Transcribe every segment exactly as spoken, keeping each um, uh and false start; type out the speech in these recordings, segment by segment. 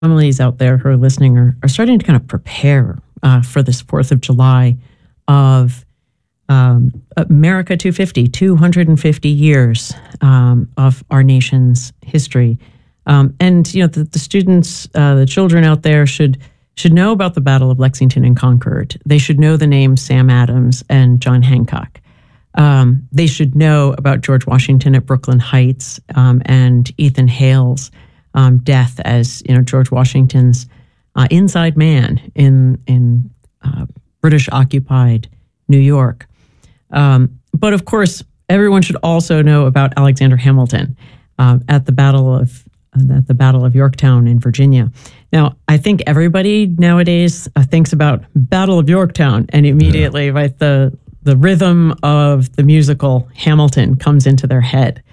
families out there who are listening are, are starting to kind of prepare uh, for this fourth of July of um, America two fifty, two hundred fifty years um, of our nation's history. Um, and, you know, the, the students, uh, the children out there should should know about the Battle of Lexington and Concord. They should know the names Sam Adams and John Hancock. Um, they should know about George Washington at Brooklyn Heights um, and Ethan Hale's um, death as, you know, George Washington's uh, inside man in in uh, British occupied New York. Um, but of course, everyone should also know about Alexander Hamilton uh, at the Battle of at the Battle of Yorktown in Virginia. Now, I think everybody nowadays uh, thinks about Battle of Yorktown, and immediately, yeah. right, the the rhythm of the musical Hamilton comes into their head.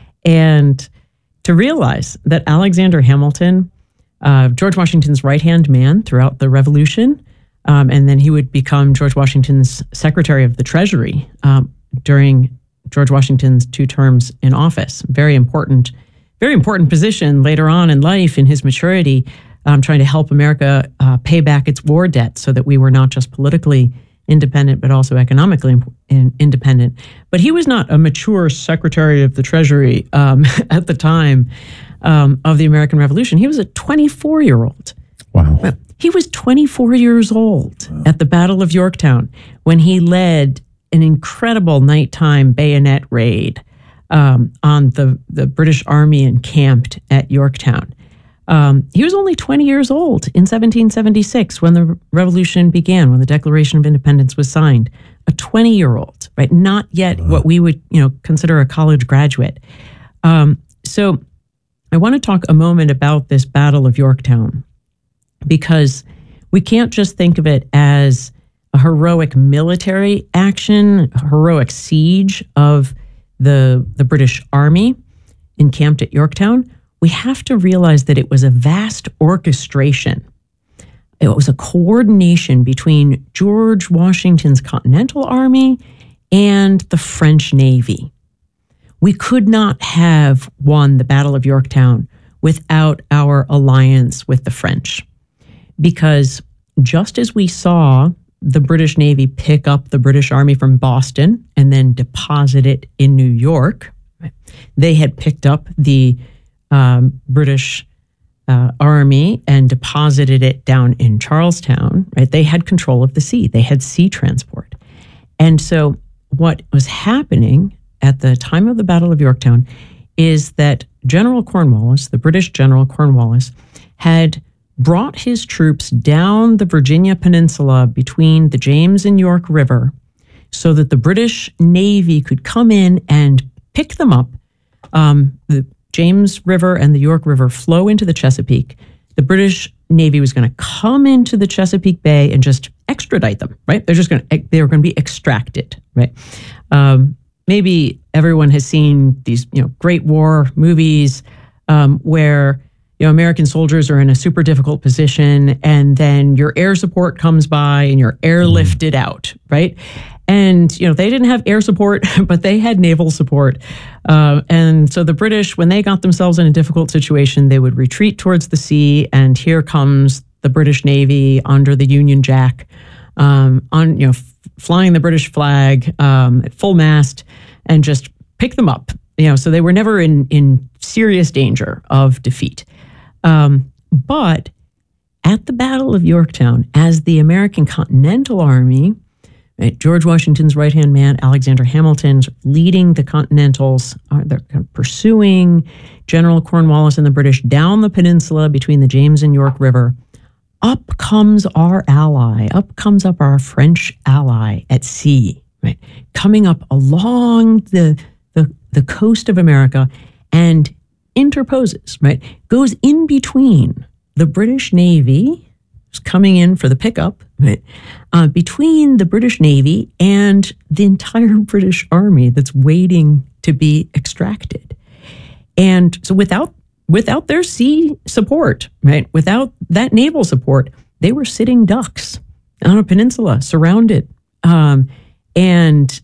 And to realize that Alexander Hamilton, uh, George Washington's right-hand man throughout the Revolution, um, and then he would become George Washington's Secretary of the Treasury um, during George Washington's two terms in office. Very important, very important position later on in life in his maturity, um, trying to help America uh, pay back its war debt so that we were not just politically independent, but also economically in, independent. But he was not a mature Secretary of the Treasury um, at the time um, of the American Revolution. He was a twenty-four-year-old. Wow. He was twenty-four years old wow. at the Battle of Yorktown when he led an incredible nighttime bayonet raid um, on the, the British Army encamped at Yorktown. Um, he was only twenty years old in seventeen seventy-six when the revolution began, when the Declaration of Independence was signed. A twenty-year-old, right? Not yet what we would, you know, consider a college graduate. Um, so I want to talk a moment about this Battle of Yorktown, because we can't just think of it as a heroic military action, a heroic siege of the, the British Army encamped at Yorktown. We have to realize that it was a vast orchestration. It was a coordination between George Washington's Continental Army and the French Navy. We could not have won the Battle of Yorktown without our alliance with the French, because just as we saw the British Navy pick up the British Army from Boston and then deposit it in New York, they had picked up the Um, British uh, Army and deposited it down in Charlestown, right? They had control of the sea. They had sea transport. And so what was happening at the time of the Battle of Yorktown is that General Cornwallis, the British General Cornwallis, had brought his troops down the Virginia Peninsula between the James and York River so that the British Navy could come in and pick them up. Um, the James River and the York River flow into the Chesapeake. The British Navy was going to come into the Chesapeake Bay and just extradite them, right? They're just going to, they were going to be extracted, right? Um, maybe everyone has seen these, you know, great war movies um, where, you know, American soldiers are in a super difficult position and then your air support comes by and you're airlifted out, right? And, you know, they didn't have air support, but they had naval support. Uh, and so the British, when they got themselves in a difficult situation, they would retreat towards the sea. And here comes the British Navy under the Union Jack, um, on, you know, f- flying the British flag um, at full mast and just pick them up. You know, so they were never in, in serious danger of defeat. Um, but at the Battle of Yorktown, as the American Continental Army, right, George Washington's right-hand man, Alexander Hamilton's leading the Continentals. Uh, they're kind of pursuing General Cornwallis and the British down the peninsula between the James and York River. Up comes our ally. Up comes up our French ally at sea, right? Coming up along the, the, the coast of America and interposes, right? Goes in between the British Navy, coming in for the pickup, right, uh, between the British Navy and the entire British Army that's waiting to be extracted. And so without without their sea support, right, without that naval support, they were sitting ducks on a peninsula, surrounded. Um, and,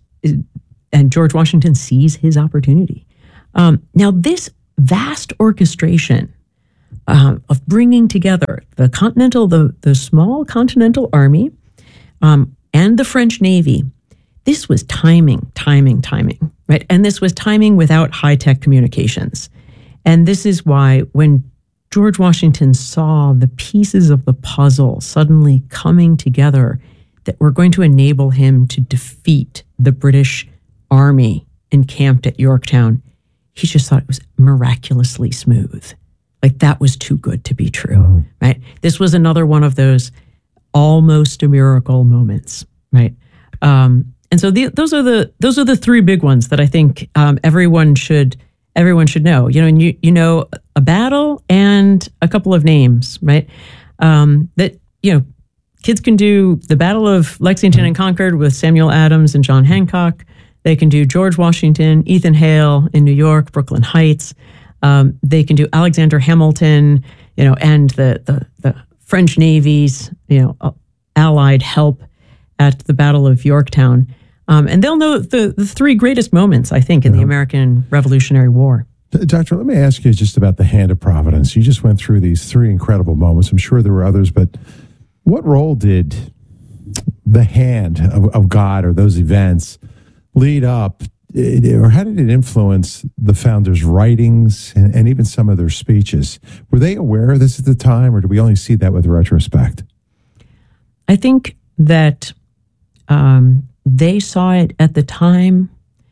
and George Washington sees his opportunity. Um, now, this vast orchestration uh, of bringing together the continental, the, the small continental army um, and the French Navy. This was timing, timing, timing, right? And this was timing without high-tech communications. And this is why when George Washington saw the pieces of the puzzle suddenly coming together that were going to enable him to defeat the British army encamped at Yorktown, he just thought it was miraculously smooth. Like that was too good to be true, mm. right? This was another one of those almost a miracle moments, right? Um, and so the, those are the those are the three big ones that I think um, everyone should everyone should know. You know, and you you know a battle and a couple of names, right? Um, that you know, kids can do the Battle of Lexington and Concord with Samuel Adams and John Hancock. They can do George Washington, Ethan Hale in New York, Brooklyn Heights. Um, they can do Alexander Hamilton, you know, and the the, the French Navy's, you know, uh, Allied help at the Battle of Yorktown. Um, and they'll know the, the three greatest moments, I think, in yeah. the American Revolutionary War. Doctor, let me ask you just about the hand of Providence. You just went through these three incredible moments. I'm sure there were others, but what role did the hand of, of God or those events lead up, or how did it influence the founders' writings and, and even some of their speeches? Were they aware of this at the time, or do we only see that with retrospect? I think that um, they saw it at the time,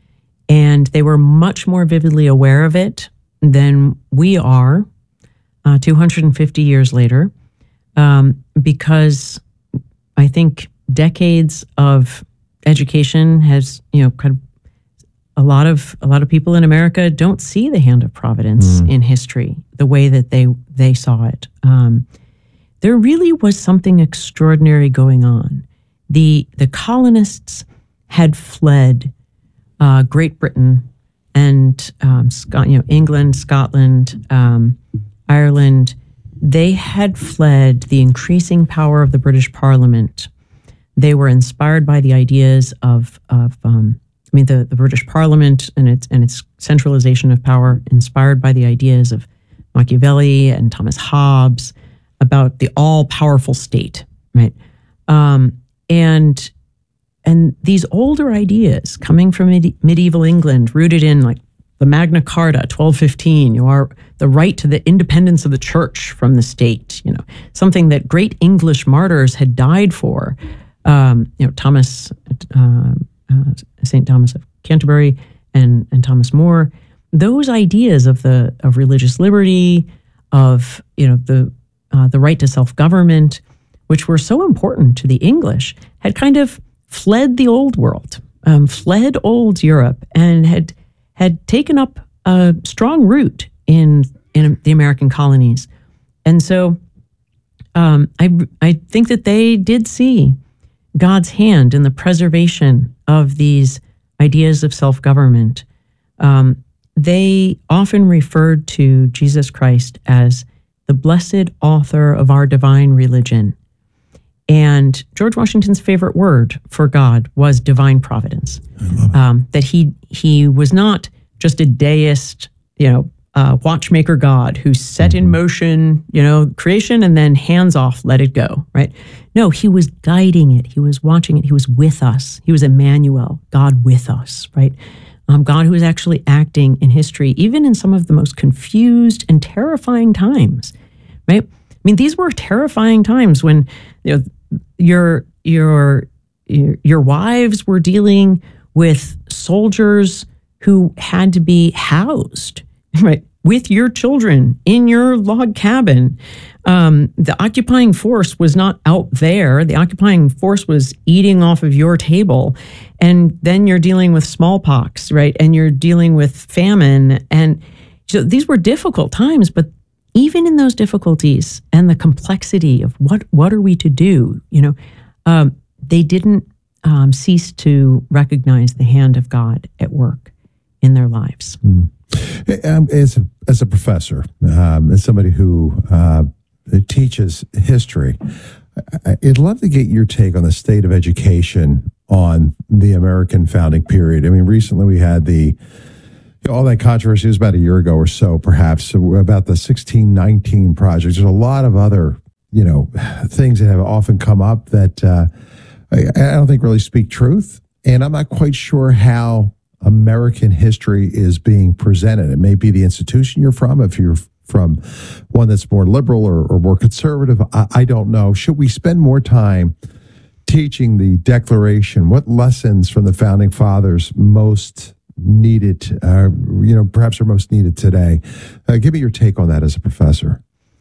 and they were much more vividly aware of it than we are uh, two hundred fifty years later, um, because I think decades of education has, you know, kind of a lot of a lot of people in America don't see the hand of Providence mm. in history the way that they they saw it. Um, there really was something extraordinary going on. The the colonists had fled uh, Great Britain and um, Scot- you know, England, Scotland, um, Ireland. They had fled the increasing power of the British Parliament. They were inspired by the ideas of of um, I mean the, the British Parliament and its and its centralization of power, inspired by the ideas of Machiavelli and Thomas Hobbes about the all-powerful state, right? Um, and and these older ideas coming from medi- medieval England, rooted in like the Magna Carta, twelve fifteen, you are the right to the independence of the church from the state, you know, something that great English martyrs had died for. Um, you know, Thomas, uh, uh, Saint Thomas of Canterbury and, and Thomas More, those ideas of the of religious liberty, of, you know, the uh, the right to self-government, which were so important to the English, had kind of fled the old world, um, fled old Europe, and had had taken up a strong root in in the American colonies. And so um, I I think that they did see God's hand in the preservation of these ideas of self-government. Um, they often referred to Jesus Christ as the blessed author of our divine religion. And George Washington's favorite word for God was divine providence. Um, that he he was not just a deist, you know, uh, watchmaker God who set in motion, you know, creation and then hands off, let it go, right? No, he was guiding it. He was watching it. He was with us. He was Emmanuel, God with us, right? Um, God who is actually acting in history, even in some of the most confused and terrifying times, right? I mean, these were terrifying times when, you know, your your your, your wives were dealing with soldiers who had to be housed, right, with your children in your log cabin. Um, the occupying force was not out there. The occupying force was eating off of your table. And then you're dealing with smallpox, right? And you're dealing with famine. And so these were difficult times, but even in those difficulties and the complexity of what, what are we to do, you know, um, they didn't um, cease to recognize the hand of God at work in their lives. Mm. As a, as a professor, um, as somebody who uh, teaches history, I'd love to get your take on the state of education on the American founding period. I mean, recently we had the, All that controversy was about a year ago or so, perhaps, about the sixteen nineteen project. There's a lot of other, you know, things that have often come up that uh, I, I don't think really speak truth. And I'm not quite sure how American history is being presented. It may be the institution you're from. If you're from one that's more liberal or, or more conservative, I, I don't know. Should we spend more time teaching the Declaration? What lessons from the Founding Fathers most needed, uh, you know, perhaps are most needed today? Uh, give me your take on that as a professor.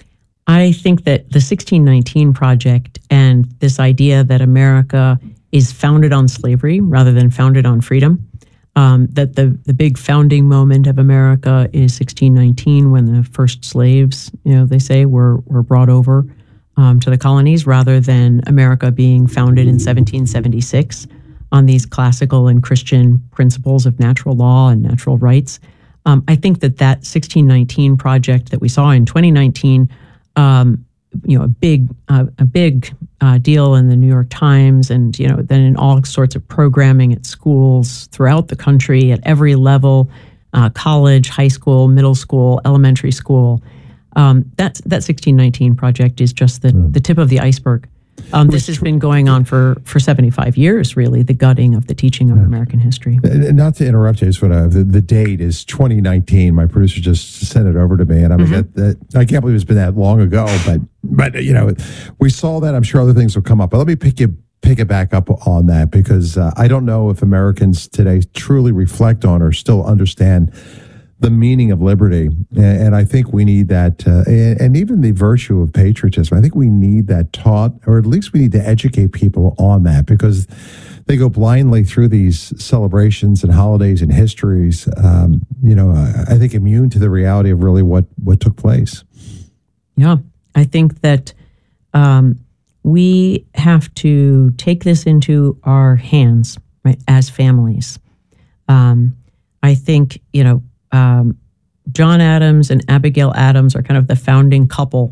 I think that the sixteen nineteen Project and this idea that America is founded on slavery rather than founded on freedom, um, that the, the big founding moment of America is sixteen nineteen, when the first slaves, you know, they say, were, were brought over um, to the colonies, rather than America being founded in seventeen seventy-six. On these classical and Christian principles of natural law and natural rights. Um, I think that that sixteen nineteen project that we saw in twenty nineteen, um, you know, a big uh, a big uh, deal in the New York Times, and you know, then in all sorts of programming at schools throughout the country at every level, uh, college, high school, middle school, elementary school. Um, that that sixteen nineteen project is just the mm. the tip of the iceberg. Um, this has been going on for, for seventy-five years, really, the gutting of the teaching of American history. Not to interrupt you, I just want to, the, the date is twenty nineteen. My producer just sent it over to me, and I mean, mm-hmm. that, that, I can't believe it's been that long ago, but, but you know, we saw that. I'm sure other things will come up. But let me pick you pick it back up on that, because uh, I don't know if Americans today truly reflect on or still understand the meaning of liberty. And, and I think we need that, uh, and, and even the virtue of patriotism. I think we need that taught, or at least we need to educate people on that, because they go blindly through these celebrations and holidays and histories, um, you know, I think immune to the reality of really what, what took place. Yeah, I think that um, we have to take this into our hands, right, as families. Um, I think, you know, Um, John Adams and Abigail Adams are kind of the founding couple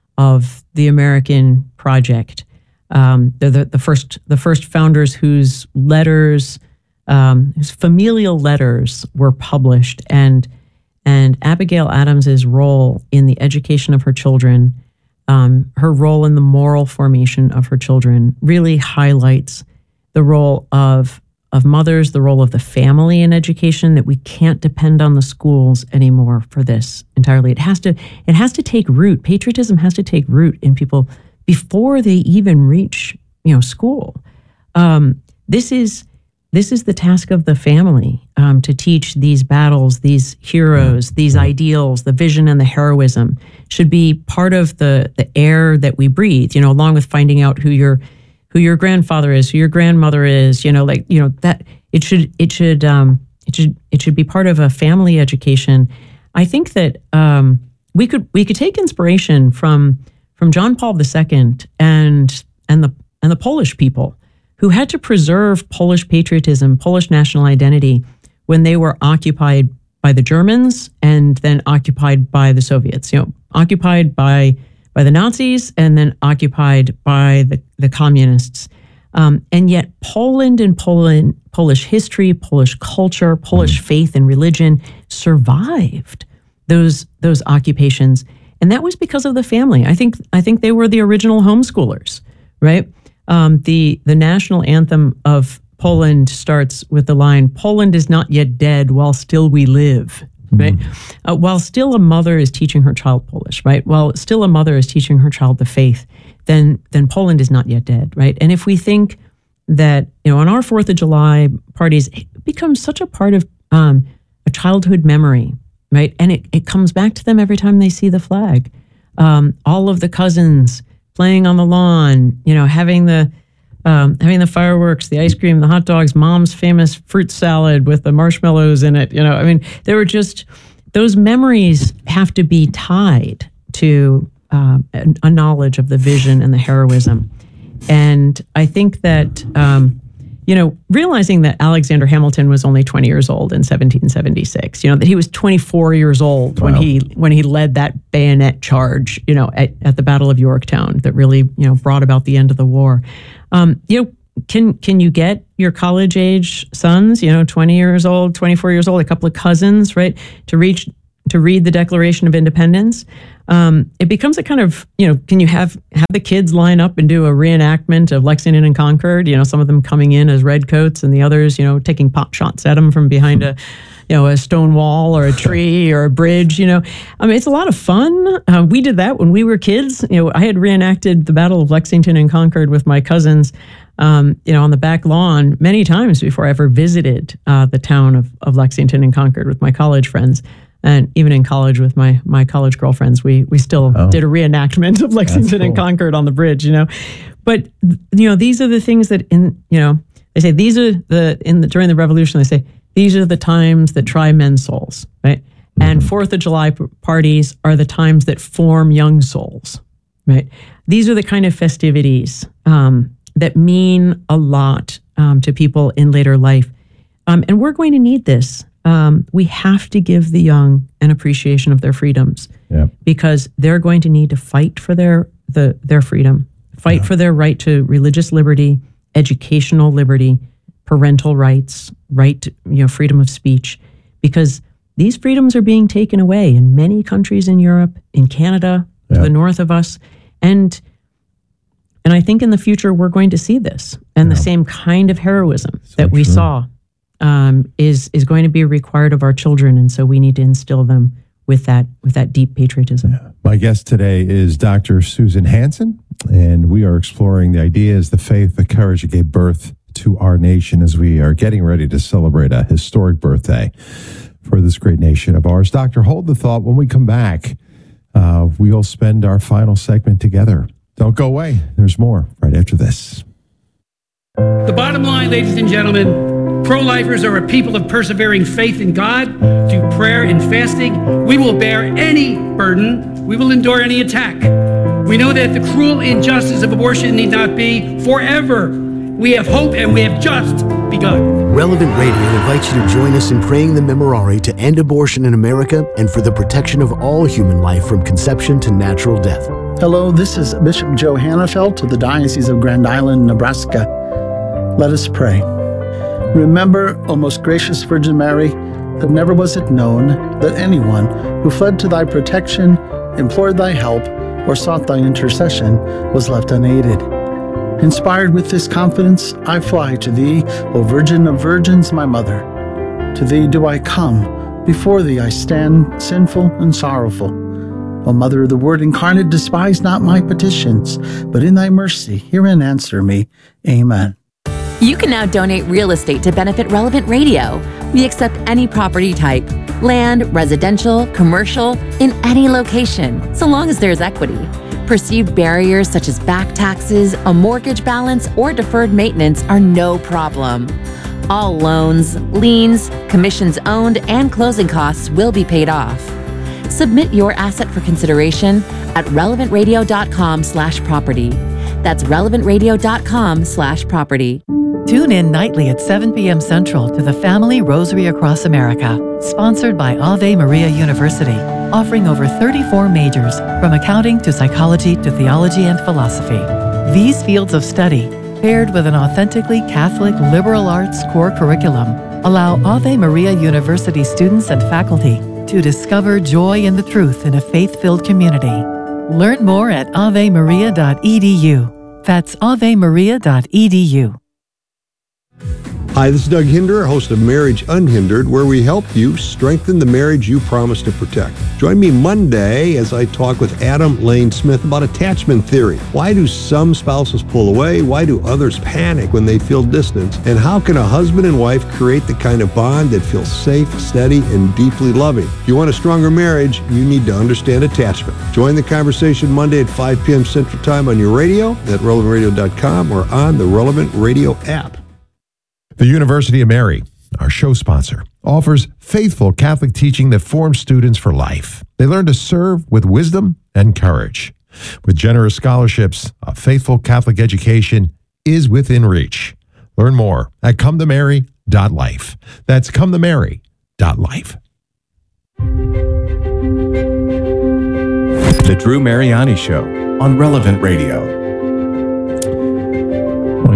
of the American project. Um, they're the, the first the first founders whose letters, um, whose familial letters were published, and and Abigail Adams's role in the education of her children, um, her role in the moral formation of her children, really highlights the role of of mothers, the role of the family in education, that we can't depend on the schools anymore for this entirely. It has to, it has to take root. Patriotism has to take root in people before they even reach, you know, school. Um, this is, this is the task of the family, um, to teach these battles, these heroes, these ideals, the vision and the heroism should be part of the, the air that we breathe, you know, along with finding out who your who your grandfather is, who your grandmother is, you know, like, you know, that it should, it should, um, it should, it should be part of a family education. I think that um, we could, we could take inspiration from, from John Paul the Second and, and the, and the Polish people who had to preserve Polish patriotism, Polish national identity when they were occupied by the Germans and then occupied by the Soviets, you know, occupied by by the Nazis and then occupied by the, the communists. Um, and yet Poland and Poland, Polish history, Polish culture, Polish faith and religion survived those, those occupations. And that was because of the family. I think, I think they were the original homeschoolers, right? Um, the, the national anthem of Poland starts with the line, "Poland is not yet dead while still we live." Right. Uh, while still a mother is teaching her child Polish, right? While still a mother is teaching her child the faith, then then Poland is not yet dead, right? And if we think that, you know, on our Fourth of July parties, it becomes such a part of um, a childhood memory, right? And it, it comes back to them every time they see the flag. Um, all of the cousins playing on the lawn, you know, having the Um, having the fireworks, the ice cream, the hot dogs, mom's famous fruit salad with the marshmallows in it. You know, I mean, they were just, those memories have to be tied to uh, a knowledge of the vision and the heroism. And I think that, um, you know, realizing that Alexander Hamilton was only twenty years old in seventeen seventy-six, you know, that he was twenty-four years old wow. when he when he led that bayonet charge, you know, at, at the Battle of Yorktown that really, you know, brought about the end of the war. Um, you know, can can you get your college age sons, you know, twenty years old, twenty-four years old, a couple of cousins, right, to reach to read the Declaration of Independence? Um, it becomes a kind of, you know, can you have have the kids line up and do a reenactment of Lexington and Concord? You know, some of them coming in as redcoats and the others, you know, taking pot shots at them from behind a, you know, a stone wall or a tree or a bridge. You know, I mean, it's a lot of fun. Uh, we did that when we were kids. You know, I had reenacted the Battle of Lexington and Concord with my cousins, um, you know, on the back lawn many times before I ever visited uh, the town of, of Lexington and Concord with my college friends. And even in college with my my college girlfriends, we we still oh. did a reenactment of Lexington cool. and Concord on the bridge, you know. But you know, these are the things that in you know they say these are the in the during the Revolution they say these are the times that try men's souls, right? Mm-hmm. And Fourth of July p- parties are the times that form young souls, right? These are the kind of festivities um, that mean a lot um, to people in later life, um, and we're going to need this. Um, we have to give the young an appreciation of their freedoms yep. because they're going to need to fight for their the their freedom, fight yeah. for their right to religious liberty, educational liberty, parental rights, right to, you know, freedom of speech, because these freedoms are being taken away in many countries in Europe, in Canada, yep. to the north of us, and and I think in the future we're going to see this and yep. the same kind of heroism so that we true. saw. Um, is is going to be required of our children, and so we need to instill them with that with that deep patriotism. Yeah. My guest today is Doctor Susan Hansen, and we are exploring the ideas, the faith, the courage that gave birth to our nation as we are getting ready to celebrate a historic birthday for this great nation of ours. Doctor, hold the thought. When we come back, uh, we'll spend our final segment together. Don't go away. There's more right after this. The bottom line, ladies and gentlemen, pro-lifers are a people of persevering faith in God. Through prayer and fasting, we will bear any burden. We will endure any attack. We know that the cruel injustice of abortion need not be forever. We have hope, and we have just begun. Relevant Radio invites you to join us in praying the Memorare to end abortion in America and for the protection of all human life from conception to natural death. Hello, this is Bishop Joe Hannafelt of the Diocese of Grand Island, Nebraska. Let us pray. Remember, O most gracious Virgin Mary, that never was it known that anyone who fled to thy protection, implored thy help, or sought thy intercession was left unaided. Inspired with this confidence, I fly to thee, O Virgin of Virgins, my Mother. To thee do I come, before thee I stand, sinful and sorrowful. O Mother of the Word incarnate, despise not my petitions, but in thy mercy hear and answer me. Amen. You can now donate real estate to benefit Relevant Radio. We accept any property type, land, residential, commercial, in any location, so long as there's equity. Perceived barriers such as back taxes, a mortgage balance, or deferred maintenance are no problem. All loans, liens, commissions owned, and closing costs will be paid off. Submit your asset for consideration at relevant radio dot com slash property. That's relevant radio dot com slash property. Tune in nightly at seven p.m. Central to the Family Rosary Across America, sponsored by Ave Maria University, offering over thirty-four majors, from accounting to psychology to theology and philosophy. These fields of study, paired with an authentically Catholic liberal arts core curriculum, allow Ave Maria University students and faculty to discover joy in the truth in a faith-filled community. Learn more at ave maria dot e d u. That's ave maria dot e d u. Hi, this is Doug Hinder, host of Marriage Unhindered, where we help you strengthen the marriage you promise to protect. Join me Monday as I talk with Adam Lane Smith about attachment theory. Why do some spouses pull away? Why do others panic when they feel distance? And how can a husband and wife create the kind of bond that feels safe, steady, and deeply loving? If you want a stronger marriage, you need to understand attachment. Join the conversation Monday at five p.m. Central Time on your radio at relevant radio dot com or on the Relevant Radio app. The University of Mary, our show sponsor, offers faithful Catholic teaching that forms students for life. They learn to serve with wisdom and courage. With generous scholarships, a faithful Catholic education is within reach. Learn more at come to mary dot life. That's come to mary dot life. The Drew Mariani Show on Relevant Radio. I want to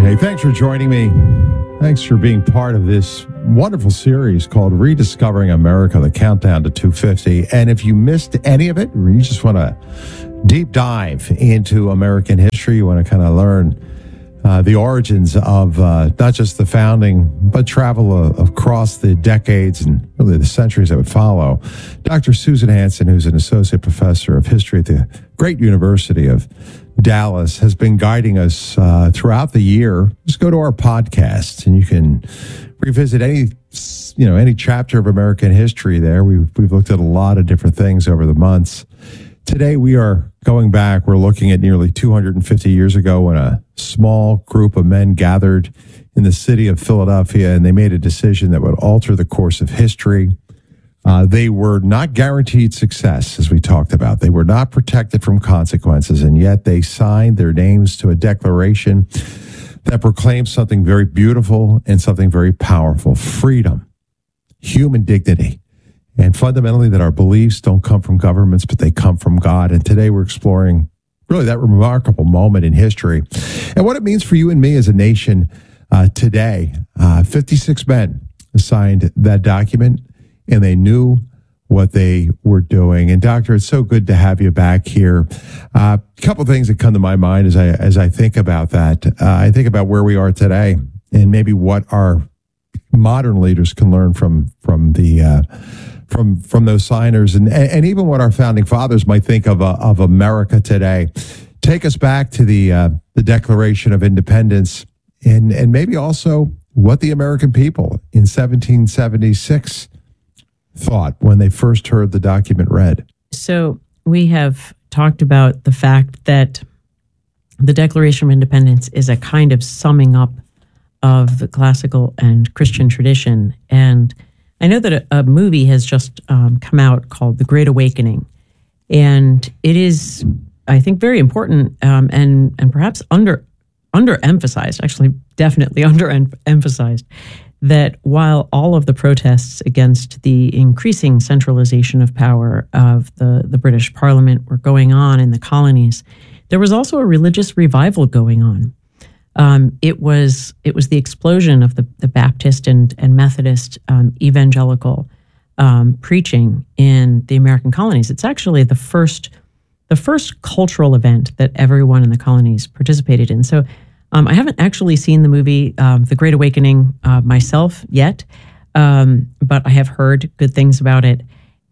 Hey, thanks for joining me. Thanks for being part of this wonderful series called Rediscovering America, the Countdown to two fifty. And if you missed any of it, or you just want to deep dive into American history, you want to kind of learn uh, the origins of uh, not just the founding, but travel uh, across the decades and really the centuries that would follow, Doctor Susan Hansen, who's an associate professor of history at the great University of Dallas, has been guiding us uh, throughout the year. Just go to our podcast and you can revisit any, you know, any chapter of American history there. We've, we've looked at a lot of different things over the months. Today we are going back. We're looking at nearly two hundred fifty years ago when a small group of men gathered in the city of Philadelphia and they made a decision that would alter the course of history. Uh, they were not guaranteed success, as we talked about. They were not protected from consequences, and yet they signed their names to a declaration that proclaims something very beautiful and something very powerful: freedom, human dignity, and fundamentally that our beliefs don't come from governments, but they come from God. And today we're exploring really that remarkable moment in history and what it means for you and me as a nation uh, today. Uh, fifty-six men signed that document, and they knew what they were doing. And Doctor, it's so good to have you back here. A uh, couple of things that come to my mind as I as I think about that. Uh, I think about where we are today and maybe what our modern leaders can learn from from the uh, from from those signers, and and even what our founding fathers might think of uh, of America today. Take us back to the uh, the Declaration of Independence, and and maybe also what the American people in seventeen seventy-six thought when they first heard the document read. So we have talked about the fact that the Declaration of Independence is a kind of summing up of the classical and Christian tradition. And I know that a, a movie has just um, come out called The Great Awakening. And it is, I think, very important um, and and perhaps under underemphasized, actually definitely underemphasized, that while all of the protests against the increasing centralization of power of the, the British Parliament were going on in the colonies, there was also a religious revival going on. Um, it was it was the explosion of the, the Baptist and, and Methodist um, evangelical um, preaching in the American colonies. It's actually the first the first cultural event that everyone in the colonies participated in. So Um, I haven't actually seen the movie um, The Great Awakening uh, myself yet, um, but I have heard good things about it.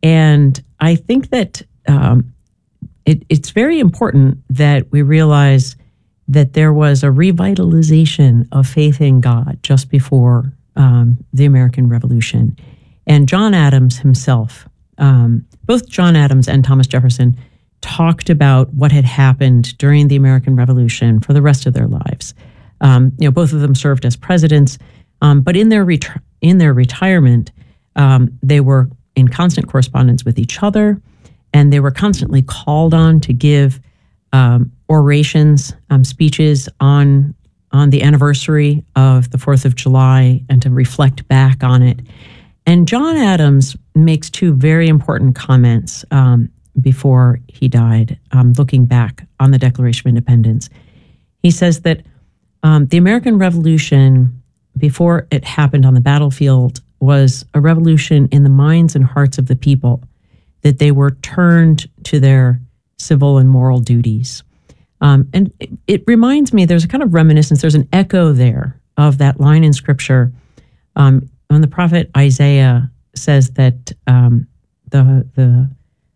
And I think that um, it, it's very important that we realize that there was a revitalization of faith in God just before um, the American Revolution. And John Adams himself, um, both John Adams and Thomas Jefferson, talked about what had happened during the American Revolution for the rest of their lives. Um, you know, both of them served as presidents, um, but in their ret- in their retirement, um, they were in constant correspondence with each other, and they were constantly called on to give um, orations, um, speeches on on the anniversary of the fourth of July, and to reflect back on it. And John Adams makes two very important comments Um, before he died, um, looking back on the Declaration of Independence. He says that um, the American Revolution, before it happened on the battlefield, was a revolution in the minds and hearts of the people, that they were turned to their civil and moral duties. Um, and it, it reminds me, there's a kind of reminiscence, there's an echo there of that line in Scripture um, when the prophet Isaiah says that um, the the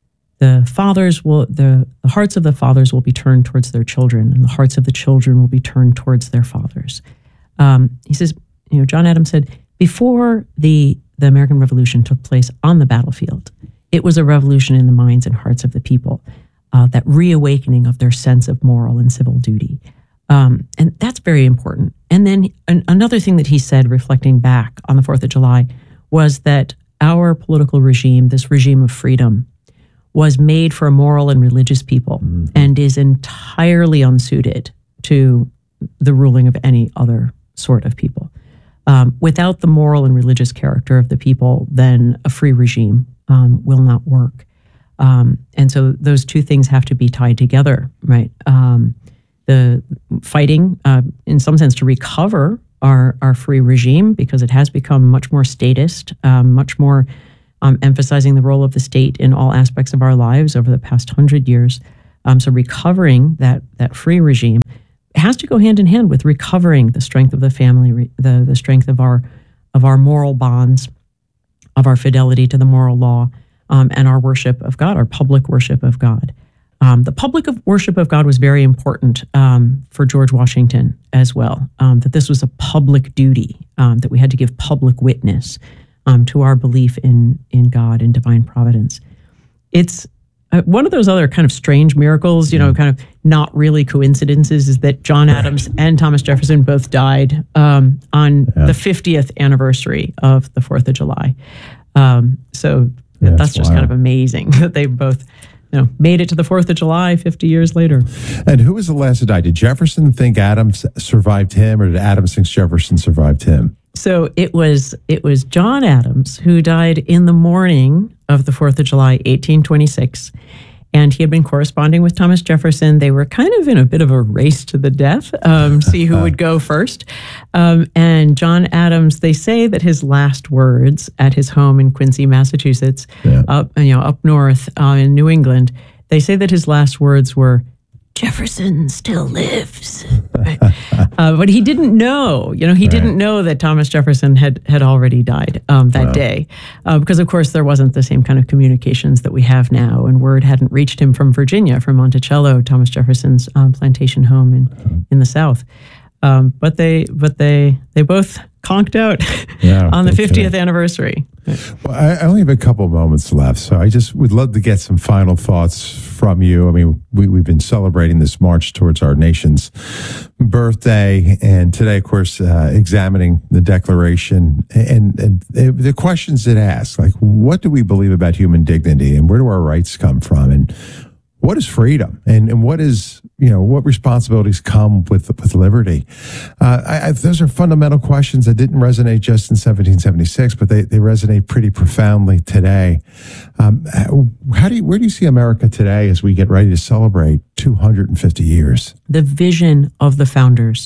The fathers will, the, the hearts of the fathers will be turned towards their children, and the hearts of the children will be turned towards their fathers. Um, he says, you know, John Adams said, before the, the American Revolution took place on the battlefield, it was a revolution in the minds and hearts of the people, uh, that reawakening of their sense of moral and civil duty. Um, and that's very important. And then an, another thing that he said, reflecting back on the fourth of July, was that our political regime, this regime of freedom, was made for a moral and religious people, mm-hmm. and is entirely unsuited to the ruling of any other sort of people. Um, without the moral and religious character of the people, then a free regime um, will not work. Um, and so those two things have to be tied together, right? Um, the fighting, uh, in some sense, to recover our, our free regime, because it has become much more statist, um, much more um, emphasizing the role of the state in all aspects of our lives over the past hundred years. Um, so recovering that that free regime has to go hand in hand with recovering the strength of the family, re- the the strength of our of our moral bonds, of our fidelity to the moral law, um, and our worship of God, our public worship of God. Um, the public of worship of God was very important um, for George Washington as well, um, that this was a public duty, um, that we had to give public witness um, to our belief in, in God and divine providence. It's uh, one of those other kind of strange miracles, you know, kind of not really coincidences, is that John Adams and Thomas Jefferson both died um, on Yeah. the fiftieth anniversary of the fourth of July. Um, so Yeah, that's that's just kind wild. of amazing that they both, you know, made it to the fourth of July fifty years later. And who was the last to die? Did Jefferson think Adams survived him, or did Adams think Jefferson survived him? So it was it was John Adams who died in the morning of the fourth of July, eighteen twenty-six. And he had been corresponding with Thomas Jefferson. They were kind of in a bit of a race to the death, um, see who would go first. Um, and John Adams, they say that his last words at his home in Quincy, Massachusetts, Yeah. up you know up north uh, in New England, they say that his last words were, "Jefferson still lives." Right? uh, but he didn't know, you know, he Right. didn't know that Thomas Jefferson had had already died um, that Wow. day, uh, because of course there wasn't the same kind of communications that we have now, and word hadn't reached him from Virginia, from Monticello, Thomas Jefferson's um, plantation home in in the South. Um, but they but they they both conked out Yeah, on the okay. fiftieth anniversary. Well, I, I only have a couple of moments left, so I just would love to get some final thoughts from you. I mean, we, we've been celebrating this march towards our nation's birthday, and today, of course, uh, examining the Declaration and, and the questions it asks, like, what do we believe about human dignity, and where do our rights come from, and what is freedom, and and what is, you know, what responsibilities come with with liberty? Uh, I, I, those are fundamental questions that didn't resonate just in seventeen seventy-six, but they, they resonate pretty profoundly today. Um, how do you, where do you see America today as we get ready to celebrate two hundred fifty years? The vision of the founders,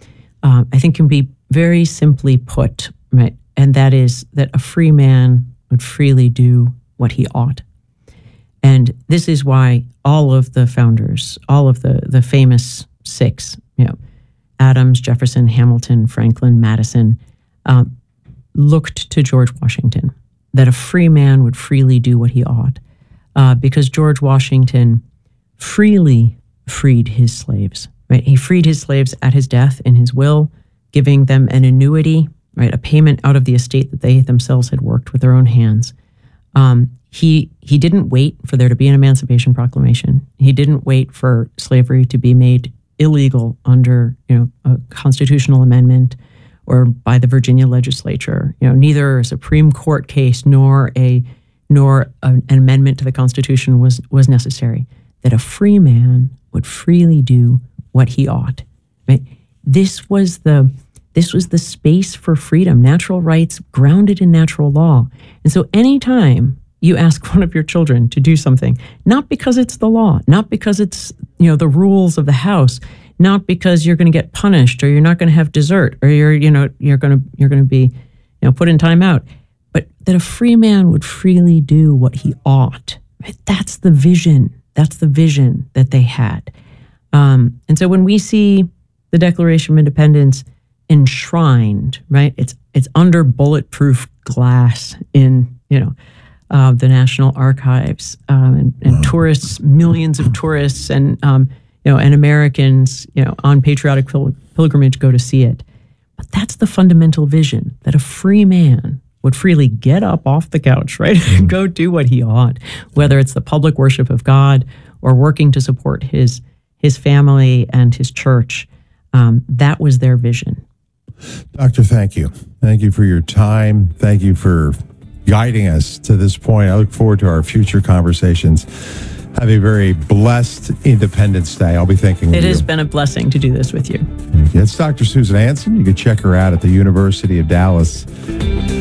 uh, I think, can be very simply put, right? And that is that a free man would freely do what he ought. And this is why all of the founders, all of the, the famous six, you know, Adams, Jefferson, Hamilton, Franklin, Madison, um, looked to George Washington, that a free man would freely do what he ought, uh, because George Washington freely freed his slaves, right? He freed his slaves at his death in his will, giving them an annuity, right? A payment out of the estate that they themselves had worked with their own hands. Um, he he didn't wait for there to be an Emancipation Proclamation. He didn't wait for slavery to be made illegal under, you know, a constitutional amendment or by the Virginia legislature. You know, neither a Supreme Court case nor a nor an amendment to the Constitution was was necessary. That a free man would freely do what he ought. Right? This was the this was the space for freedom, natural rights grounded in natural law. And so anytime you ask one of your children to do something, not because it's the law, not because it's, you know, the rules of the house, not because you're going to get punished or you're not going to have dessert or you're, you know, you're going to you're going to be, you know, put in time out, but that a free man would freely do what he ought. Right? That's the vision. That's the vision that they had. Um, and so when we see the Declaration of Independence enshrined, right, it's it's under bulletproof glass in, you know, uh, the National Archives, um, and, and tourists, millions of tourists, and um, you know, and Americans, you know, on patriotic pil- pilgrimage go to see it. But that's the fundamental vision, that a free man would freely get up off the couch, right, and go do what he ought, whether it's the public worship of God or working to support his his family and his church. Um, that was their vision. Doctor, thank you. Thank you for your time. Thank you for guiding us to this point. I look forward to our future conversations. Have a very blessed Independence Day. I'll be thinking of It you. has been a blessing to do this with you. It's Doctor Susan Hansen. You can check her out at the University of Dallas.